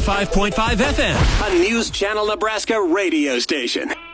95.5 FM, a News Channel Nebraska radio station.